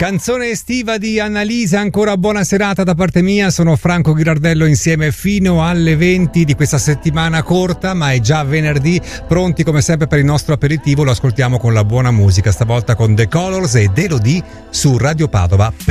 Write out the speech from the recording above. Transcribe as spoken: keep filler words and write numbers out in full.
Canzone estiva di Annalisa, ancora buona serata da parte mia, sono Franco Ghirardello insieme fino alle venti di questa settimana corta, ma è già venerdì, pronti come sempre per il nostro aperitivo, lo ascoltiamo con la buona musica, stavolta con The Colors ed Elodie su Radio Padova.